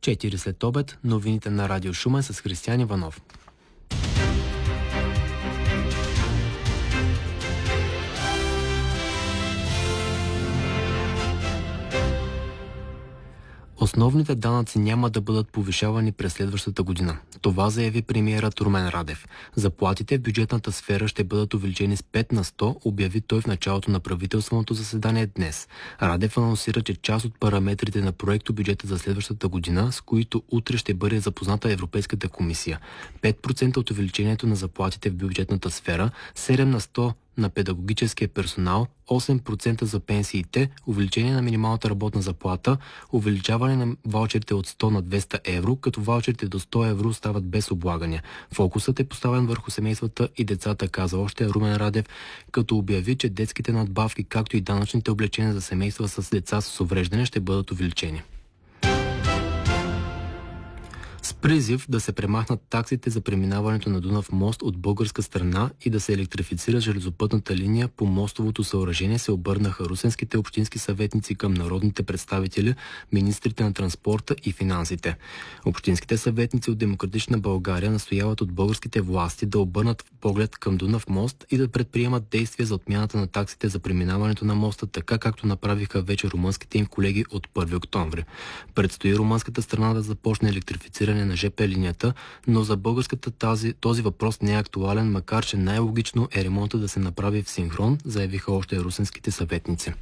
4 след обед, новините на Радио Шумен с Християн Иванов. Основните данъци няма да бъдат повишавани през следващата година. Това заяви премиерът Румен Радев. Заплатите в бюджетната сфера ще бъдат увеличени с 5 на 100, обяви той в началото на правителственото заседание днес. Радев анонсира, че част от параметрите на проекто бюджета за следващата година, с които утре ще бъде запозната Европейската комисия. 5% от увеличението на заплатите в бюджетната сфера, 7 на 100 на педагогическия персонал, 8% за пенсиите, увеличение на минималната работна заплата, увеличаване на ваучерите от 100 на 200 евро, като ваучерите до 100 евро остават без облагания. Фокусът е поставен върху семействата и децата, каза още Румен Радев, като обяви, че детските надбавки, както и данъчните облегчения за семейства с деца с увреждане ще бъдат увеличени. С призив да се премахнат таксите за преминаването на Дунав мост от българска страна и да се електрифицира железопътната линия по мостовото съоръжение, се обърнаха русенските общински съветници към народните представители, министрите на транспорта и финансите. Общинските съветници от Демократична България настояват от българските власти да обърнат поглед към Дунав мост и да предприемат действия за отмяната на таксите за преминаването на моста, така както направиха вече румънските им колеги от 1 октомври. Предстои румънската страна да започне електрифициране на ЖП линията, но за българската този въпрос не е актуален, макар че най-логично е ремонта да се направи в синхрон, заявиха още русенските съветници.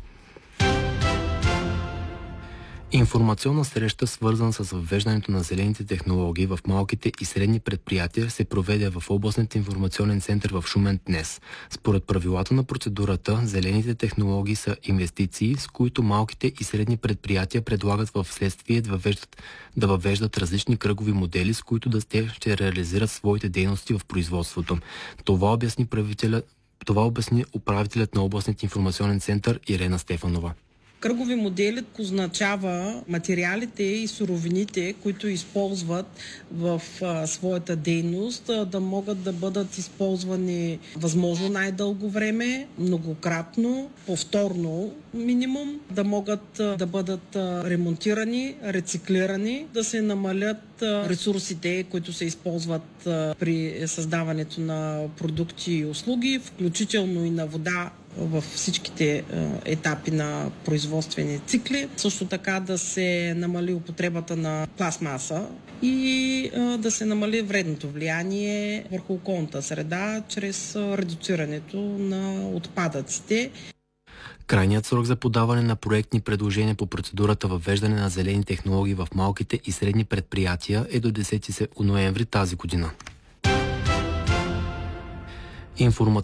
Информационна среща, свързана с въвеждането на зелените технологии в малките и средни предприятия, се проведе в областният информационен център в Шумен днес. Според правилата на процедурата, зелените технологии са инвестиции, с които малките и средни предприятия предлагат в следствие да въвеждат различни кръгови модели, с които те ще реализират своите дейности в производството. Това обясни управителят на областният информационен център Ирена Стефанова. Кръгови модели означава материалите и суровините, които използват в своята дейност, да могат да бъдат използвани възможно най-дълго време, многократно, повторно минимум, да могат да бъдат ремонтирани, рециклирани, да се намалят ресурсите, които се използват при създаването на продукти и услуги, включително и на вода във всичките етапи на производствени цикли. Също така да се намали употребата на пластмаса и да се намали вредното влияние върху околната среда чрез редуцирането на отпадъците. Крайният срок за подаване на проектни предложения по процедурата въвеждане на зелени технологии в малките и средни предприятия е до 10 ноември тази година.